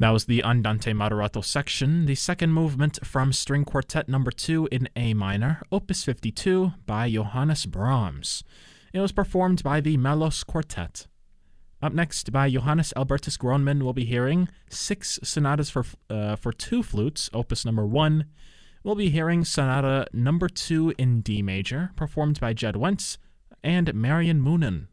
That was the Andante Moderato section, the second movement from String Quartet Number 2 in A minor, Opus 52 by Johannes Brahms. It was performed by the Melos Quartet. Up next, by Johannes Albertus Groneman, we'll be hearing 6 sonatas for 2 flutes, Opus Number 1. We'll be hearing Sonata Number 2 in D major, performed by Jed Wentz and Marian Moonen.